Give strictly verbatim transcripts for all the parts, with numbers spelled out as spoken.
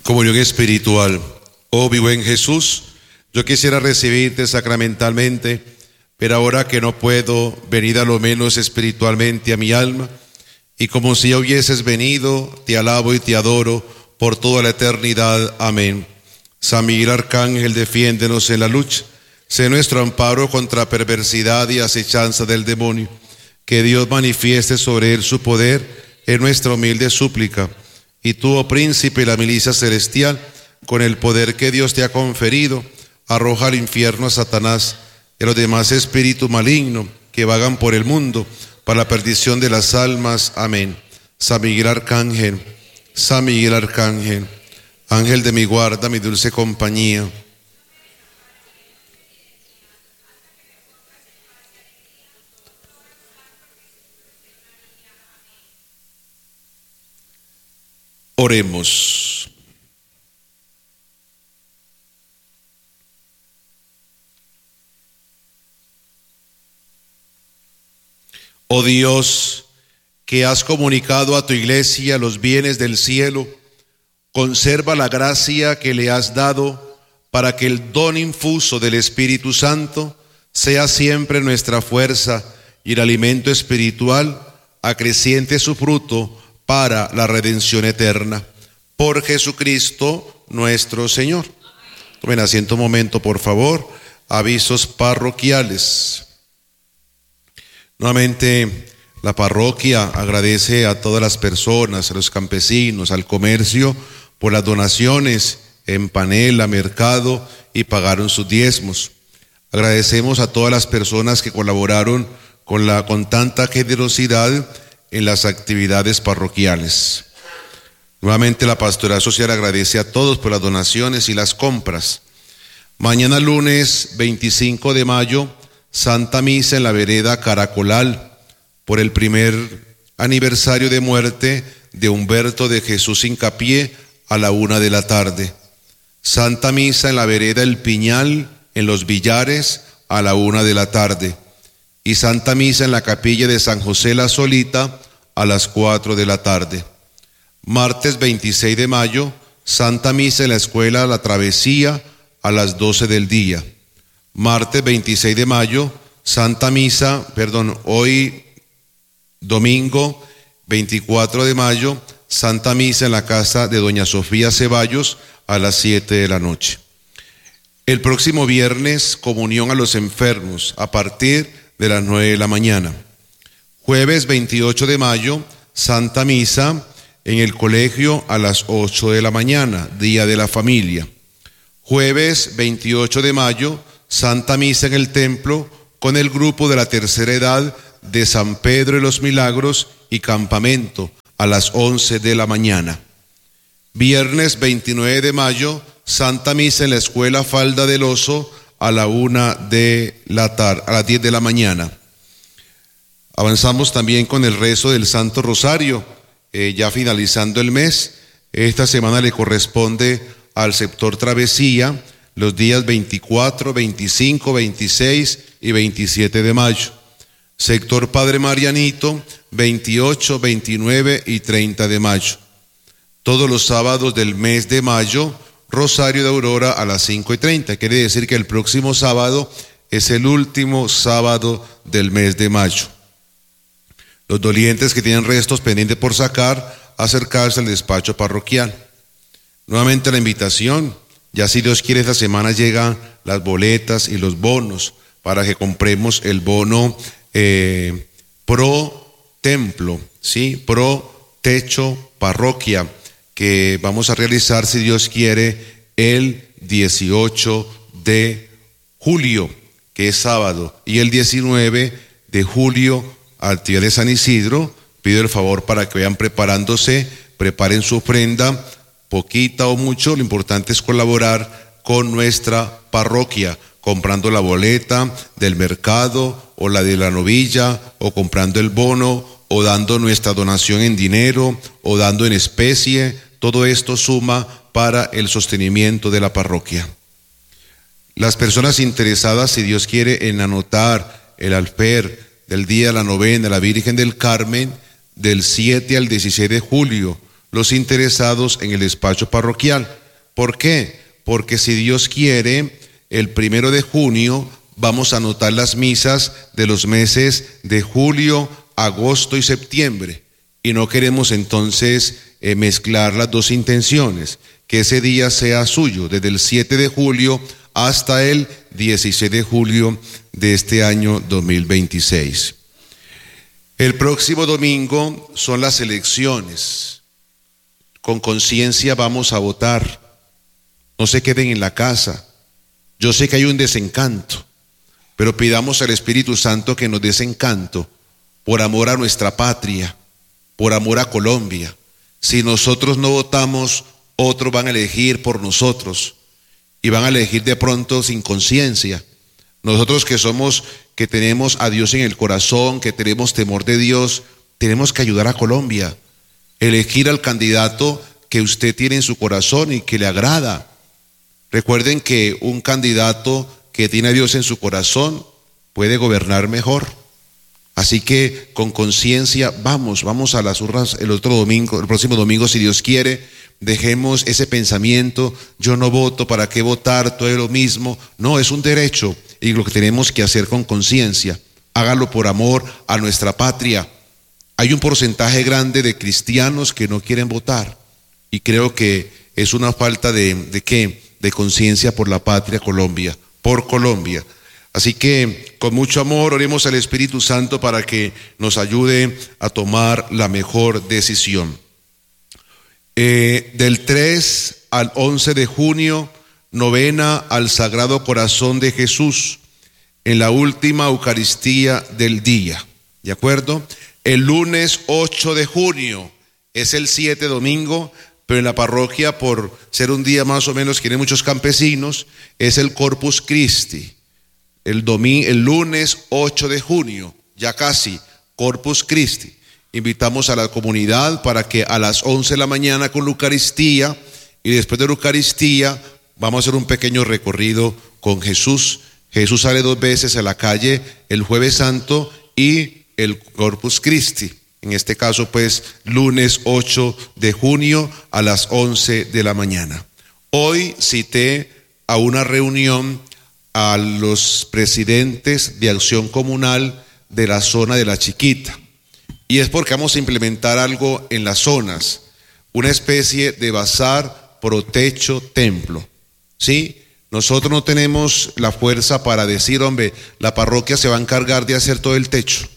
Comunión espiritual. Oh mi buen Jesús, yo quisiera recibirte sacramentalmente, pero ahora que no puedo, venid a lo menos espiritualmente a mi alma, y como si ya hubieses venido, te alabo y te adoro por toda la eternidad. Amén. San Miguel Arcángel, defiéndenos en la lucha, sé nuestro amparo contra perversidad y acechanza del demonio. Que Dios manifieste sobre él su poder, en nuestra humilde súplica. Y tú, oh príncipe de la milicia celestial, con el poder que Dios te ha conferido, arroja al infierno a Satanás y a los demás espíritus malignos que vagan por el mundo para la perdición de las almas. Amén. San Miguel Arcángel, San Miguel Arcángel, ángel de mi guarda, mi dulce compañía. Oremos. Oh Dios, que has comunicado a tu iglesia los bienes del cielo, conserva la gracia que le has dado para que el don infuso del Espíritu Santo sea siempre nuestra fuerza y el alimento espiritual acreciente su fruto para la redención eterna. Por Jesucristo nuestro Señor. Tomen asiento un momento, por favor. Avisos parroquiales. Nuevamente, la parroquia agradece a todas las personas, a los campesinos, al comercio, por las donaciones en panela, mercado, y pagaron sus diezmos. Agradecemos a todas las personas que colaboraron con, la, con tanta generosidad en las actividades parroquiales. Nuevamente la Pastoral Social agradece a todos por las donaciones y las compras. Mañana lunes veinticinco de mayo, Santa Misa en la vereda Caracolal, por el primer aniversario de muerte de Humberto de Jesús Hincapié, a la una de la tarde. Santa Misa en la vereda El Piñal, en Los Villares, a la una de la tarde. Y Santa Misa en la capilla de San José la Solita a las cuatro de la tarde. Martes veintiséis de mayo, Santa Misa en la escuela La Travesía a las doce del día. Martes veintiséis de mayo, Santa Misa, perdón, hoy domingo veinticuatro de mayo, Santa Misa en la casa de Doña Sofía Ceballos a las siete de la noche. El próximo viernes, comunión a los enfermos a partir de las nueve de la mañana. Jueves veintiocho de mayo, Santa Misa en el colegio a las ocho de la mañana, Día de la Familia. Jueves veintiocho de mayo, Santa Misa en el templo con el grupo de la tercera edad de San Pedro de los Milagros y Campamento a las once de la mañana. Viernes veintinueve de mayo, Santa Misa en la escuela Falda del Oso a la una de la tarde, a las diez de la mañana. Avanzamos también con el rezo del Santo Rosario, eh, ya finalizando el mes. Esta semana le corresponde al sector Travesía los días veinticuatro, veinticinco, veintiséis y veintisiete de mayo. Sector Padre Marianito, veintiocho, veintinueve y treinta de mayo. Todos los sábados del mes de mayo, Rosario de Aurora a las cinco y treinta. Quiere decir que el próximo sábado es el último sábado del mes de mayo. Los dolientes que tienen restos pendientes por sacar, acercarse al despacho parroquial. Nuevamente la invitación, ya si Dios quiere esta semana llegan las boletas y los bonos para que compremos el bono eh, pro templo, ¿sí? Pro techo parroquia, que vamos a realizar, si Dios quiere, el dieciocho de julio, que es sábado, y el diecinueve de julio, actividad de San Isidro. Pido el favor para que vayan preparándose, preparen su ofrenda, poquita o mucho, lo importante es colaborar con nuestra parroquia, comprando la boleta del mercado o la de la novilla, o comprando el bono, o dando nuestra donación en dinero, o dando en especie. Todo esto suma para el sostenimiento de la parroquia. Las personas interesadas, si Dios quiere, en anotar el alfer del día de la novena de la Virgen del Carmen, del siete al dieciséis de julio, los interesados en el despacho parroquial. ¿Por qué? Porque si Dios quiere, el primero de junio vamos a anotar las misas de los meses de julio, agosto y septiembre. Y no queremos entonces eh, mezclar las dos intenciones, que ese día sea suyo, desde el siete de julio hasta el dieciséis de julio de este año dos mil veintiséis. El próximo domingo son las elecciones. Con conciencia vamos a votar. No se queden en la casa. Yo sé que hay un desencanto, pero pidamos al Espíritu Santo que nos dé ese encanto por amor a nuestra patria, por amor a Colombia. Si nosotros no votamos, otros van a elegir por nosotros y van a elegir de pronto sin conciencia. Nosotros que somos, que tenemos a Dios en el corazón, que tenemos temor de Dios, tenemos que ayudar a Colombia, elegir al candidato que usted tiene en su corazón y que le agrada. Recuerden que un candidato que tiene a Dios en su corazón puede gobernar mejor. Así que con conciencia vamos, vamos a las urnas el otro domingo, el próximo domingo si Dios quiere. Dejemos ese pensamiento, yo no voto, ¿para qué votar? Todo es lo mismo. No, es un derecho y lo que tenemos que hacer con conciencia. Hágalo por amor a nuestra patria. Hay un porcentaje grande de cristianos que no quieren votar y creo que es una falta de, ¿de qué? De conciencia por la patria Colombia, por Colombia. Así que con mucho amor oremos al Espíritu Santo para que nos ayude a tomar la mejor decisión. Eh, del tres al once de junio, novena al Sagrado Corazón de Jesús, en la última Eucaristía del día, ¿de acuerdo? El lunes ocho de junio, es el siete domingo, pero en la parroquia, por ser un día más o menos que tiene muchos campesinos, es el Corpus Christi. El, domingo, el lunes ocho de junio, ya casi, Corpus Christi. Invitamos a la comunidad para que a las once de la mañana con la Eucaristía y después de la Eucaristía vamos a hacer un pequeño recorrido con Jesús. Jesús sale dos veces a la calle, el Jueves Santo y el Corpus Christi. En este caso, pues, lunes ocho de junio a las once de la mañana. Hoy cité a una reunión a los presidentes de Acción Comunal de la zona de La Chiquita. Y es porque vamos a implementar algo en las zonas, una especie de bazar, protecho, templo. ¿Sí? Nosotros no tenemos la fuerza para decir, hombre, la parroquia se va a encargar de hacer todo el techo.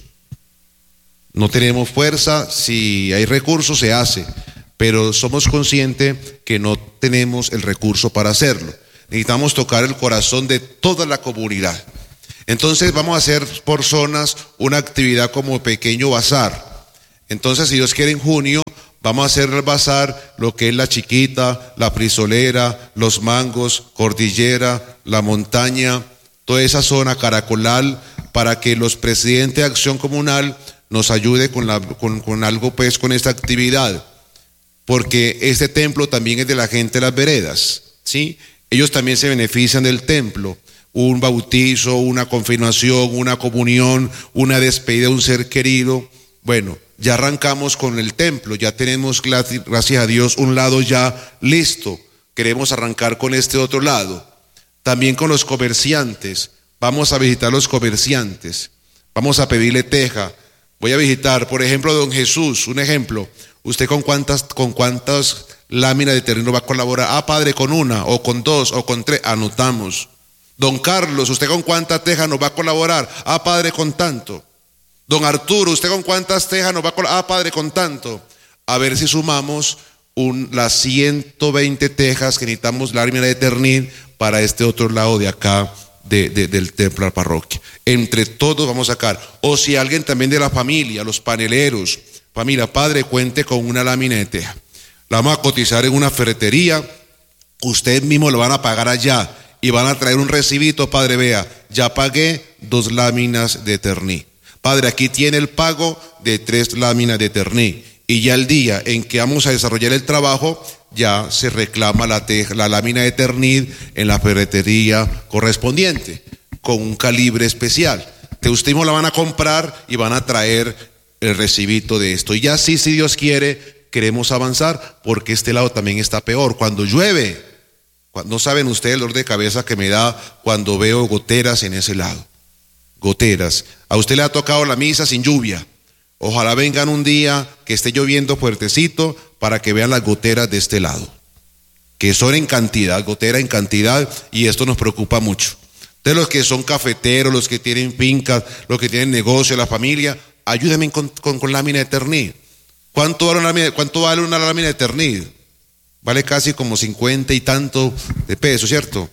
No tenemos fuerza, si hay recursos se hace, pero somos conscientes que no tenemos el recurso para hacerlo. Necesitamos tocar el corazón de toda la comunidad. Entonces vamos a hacer por zonas una actividad como pequeño bazar. Entonces, si Dios quiere, en junio vamos a hacer el bazar, lo que es La Chiquita, La Prisolera, Los Mangos, Cordillera, La Montaña, toda esa zona caracolal, para que los presidentes de Acción Comunal nos ayude con, la, con, con algo, pues, con esta actividad, porque este templo también es de la gente de las veredas, ¿sí? Ellos también se benefician del templo, un bautizo, una confirmación, una comunión, una despedida de un ser querido. Bueno, ya arrancamos con el templo, ya tenemos, gracias a Dios, un lado ya listo, queremos arrancar con este otro lado. También con los comerciantes, vamos a visitar los comerciantes, vamos a pedirle teja. Voy a visitar, por ejemplo, a don Jesús, un ejemplo. ¿Usted con cuántas, con cuántas láminas de terreno va a colaborar? Ah, padre, con una, o con dos, o con tres, anotamos. Don Carlos, ¿usted con cuántas tejas nos va a colaborar? Ah, padre, con tanto. Don Arturo, ¿usted con cuántas tejas nos va a colaborar? Ah, padre, con tanto. A ver si sumamos un, las ciento veinte tejas que necesitamos, lámina de ternil, para este otro lado de acá. De, de, del templo a la parroquia. Entre todos vamos a sacar. O si alguien también de la familia, los paneleros, familia, padre, cuente con una lámina de teja. La vamos a cotizar en una ferretería, ustedes mismos lo van a pagar allá y van a traer un recibito, padre, vea, ya pagué dos láminas de terní. Padre, aquí tiene el pago de tres láminas de terní. Y ya el día en que vamos a desarrollar el trabajo, ya se reclama la, teja, la lámina de ternil en la ferretería correspondiente, con un calibre especial. De usted mismo la van a comprar y van a traer el recibito de esto. Y ya sí, si Dios quiere, queremos avanzar porque este lado también está peor. Cuando llueve, no saben ustedes el dolor de cabeza que me da cuando veo goteras en ese lado. Goteras. A usted le ha tocado la misa sin lluvia. Ojalá vengan un día que esté lloviendo fuertecito para que vean las goteras de este lado, que son en cantidad, gotera en cantidad, y esto nos preocupa mucho. De los que son cafeteros, los que tienen fincas, los que tienen negocio, la familia, ayúdenme con, con, con lámina de Eternit. ¿Cuánto vale, una, ¿Cuánto vale una lámina de Eternit? Vale casi como cincuenta y tanto de pesos, ¿cierto?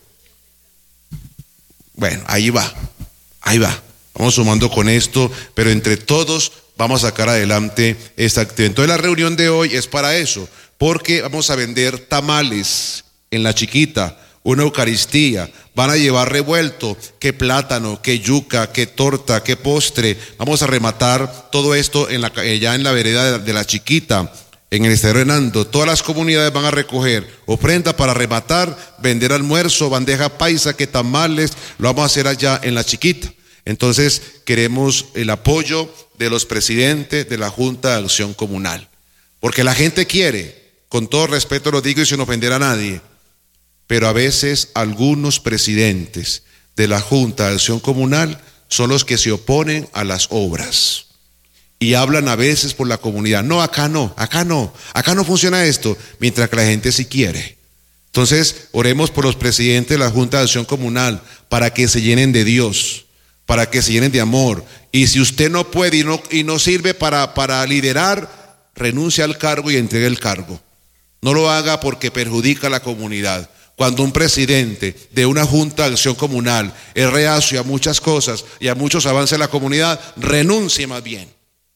Bueno, ahí va, ahí va. Vamos sumando con esto, pero entre todos vamos a sacar adelante esta actividad. Entonces la reunión de hoy es para eso, porque vamos a vender tamales en la Chiquita, una Eucaristía, van a llevar revuelto, qué plátano, qué yuca, qué torta, qué postre. Vamos a rematar todo esto en la, ya en la vereda de, de la Chiquita, en el Estadio Hernando. Todas las comunidades van a recoger ofrenda para rematar, vender almuerzo, bandeja paisa, que tamales, lo vamos a hacer allá en la Chiquita. Entonces queremos el apoyo de los presidentes de la Junta de Acción Comunal, porque la gente quiere, con todo respeto lo digo y sin ofender a nadie, pero a veces algunos presidentes de la Junta de Acción Comunal son los que se oponen a las obras y hablan a veces por la comunidad. No, acá no, acá no, acá no funciona esto, mientras que la gente sí quiere. Entonces oremos por los presidentes de la Junta de Acción Comunal para que se llenen de Dios, para que se llenen de amor. Y si usted no puede y no, y no sirve para, para liderar, renuncie al cargo y entregue el cargo. No lo haga porque perjudica a la comunidad. Cuando un presidente de una junta de acción comunal es reacio a muchas cosas y a muchos avances en la comunidad, renuncie más bien.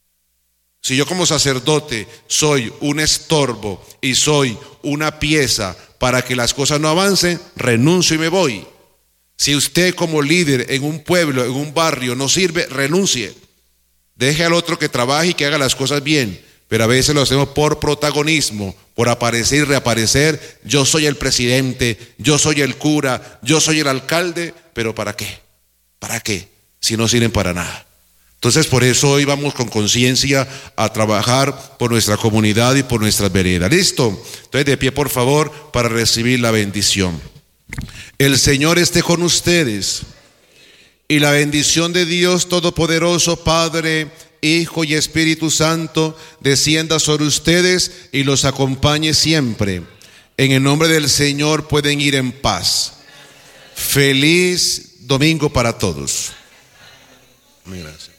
Si yo como sacerdote soy un estorbo y soy una pieza para que las cosas no avancen, renuncio y me voy. Si usted como líder en un pueblo, en un barrio no sirve, renuncie. Deje al otro que trabaje y que haga las cosas bien. Pero a veces lo hacemos por protagonismo, por aparecer y reaparecer. Yo soy el presidente, yo soy el cura, yo soy el alcalde. ¿Pero para qué? ¿Para qué? Si no sirven para nada. Entonces por eso hoy vamos con conciencia a trabajar por nuestra comunidad y por nuestras veredas. ¿Listo? Entonces de pie por favor para recibir la bendición. El Señor esté con ustedes y la bendición de Dios Todopoderoso, Padre, Hijo y Espíritu Santo, descienda sobre ustedes y los acompañe siempre. En el nombre del Señor pueden ir en paz. Feliz domingo para todos. Gracias.